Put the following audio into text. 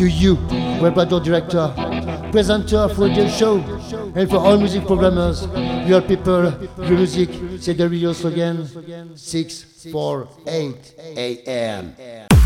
to you, web radio director, presenter of radio show, and for all music programmers, your people, your music, c'est the radio slogan 648 AM.